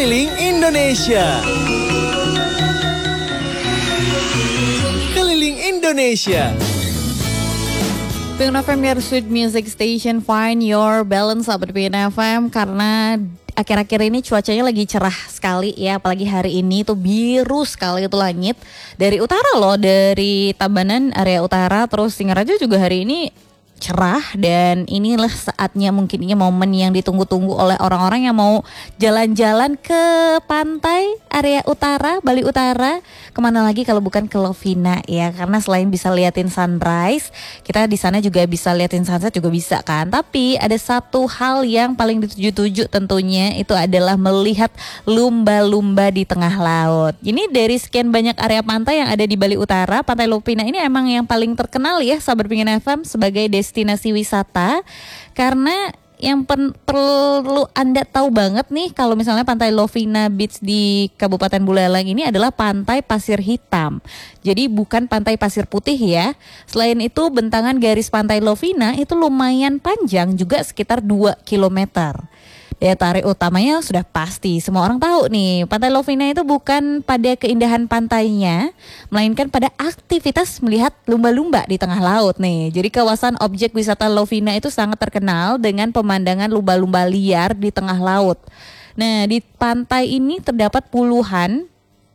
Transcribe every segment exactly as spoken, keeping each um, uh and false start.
Keliling Indonesia. Keliling Indonesia. Pingin F M, your sweet music station, find your balance sahabat Pingin F M. Karena akhir-akhir ini cuacanya lagi cerah sekali ya, apalagi hari ini tuh biru sekali itu langit. Dari utara loh, dari Tabanan area utara, terus Singaraja juga hari ini cerah. Dan inilah saatnya, mungkin ini momen yang ditunggu-tunggu oleh orang-orang yang mau jalan-jalan ke pantai area utara, Bali Utara. Kemana lagi kalau bukan ke Lovina ya, karena selain bisa liatin sunrise, kita di sana juga bisa liatin sunset juga bisa kan. Tapi ada satu hal yang paling dituju-tuju tentunya, itu adalah melihat lumba-lumba di tengah laut. Ini dari sekian banyak area pantai yang ada di Bali Utara, Pantai Lovina ini emang yang paling terkenal ya sahabat Pingin F M sebagai destinasi wisata. Karena yang pen, perlu Anda tahu banget nih, kalau misalnya Pantai Lovina Beach di Kabupaten Buleleng ini adalah pantai pasir hitam. Jadi bukan pantai pasir putih ya. Selain itu bentangan garis Pantai Lovina itu lumayan panjang, juga sekitar dua kilometer. Daya tarik utamanya sudah pasti semua orang tahu nih, Pantai Lovina itu bukan pada keindahan pantainya, melainkan pada aktivitas melihat lumba-lumba di tengah laut nih. Jadi kawasan objek wisata Lovina itu sangat terkenal dengan pemandangan lumba-lumba liar di tengah laut. Nah, di pantai ini terdapat puluhan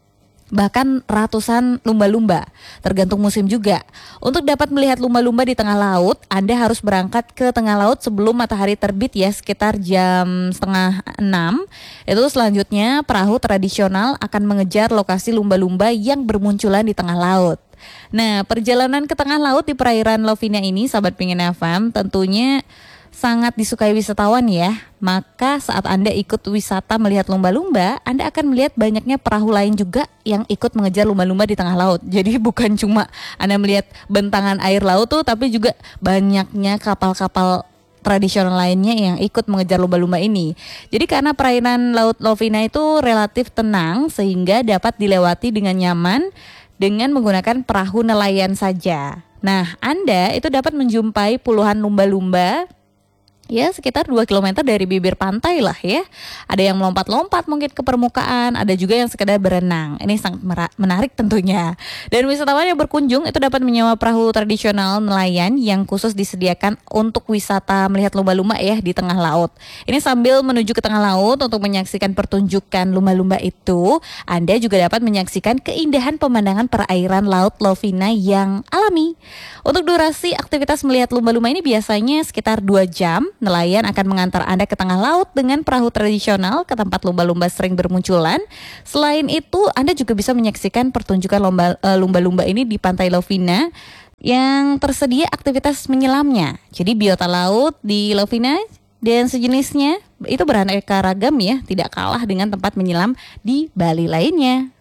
bahkan ratusan lumba-lumba, tergantung musim juga. Untuk dapat melihat lumba-lumba di tengah laut, Anda harus berangkat ke tengah laut sebelum matahari terbit ya, sekitar jam setengah enam. Itu selanjutnya perahu tradisional akan mengejar lokasi lumba-lumba yang bermunculan di tengah laut. Nah, perjalanan ke tengah laut di perairan Lovina ini sahabat Pingin F M tentunya sangat disukai wisatawan ya. Maka saat Anda ikut wisata melihat lumba-lumba, Anda akan melihat banyaknya perahu lain juga yang ikut mengejar lumba-lumba di tengah laut. Jadi bukan cuma Anda melihat bentangan air laut tuh, tapi juga banyaknya kapal-kapal tradisional lainnya yang ikut mengejar lumba-lumba ini. Jadi karena perairan laut Lovina itu relatif tenang, sehingga dapat dilewati dengan nyaman dengan menggunakan perahu nelayan saja. Nah, Anda itu dapat menjumpai puluhan lumba-lumba ya sekitar dua kilometer dari bibir pantai lah ya. Ada yang melompat-lompat mungkin ke permukaan, ada juga yang sekedar berenang. Ini sangat menarik tentunya. Dan wisatawan yang berkunjung itu dapat menyewa perahu tradisional nelayan yang khusus disediakan untuk wisata melihat lumba-lumba ya di tengah laut. Ini sambil menuju ke tengah laut untuk menyaksikan pertunjukan lumba-lumba itu, Anda juga dapat menyaksikan keindahan pemandangan perairan laut Lovina yang alami. Untuk durasi aktivitas melihat lumba-lumba ini biasanya sekitar dua jam. Nelayan akan mengantar Anda ke tengah laut dengan perahu tradisional ke tempat lumba-lumba sering bermunculan. Selain itu, Anda juga bisa menyaksikan pertunjukan lomba, uh, lumba-lumba ini di Pantai Lovina yang tersedia aktivitas menyelamnya. Jadi biota laut di Lovina dan sejenisnya itu beraneka ragam ya, tidak kalah dengan tempat menyelam di Bali lainnya.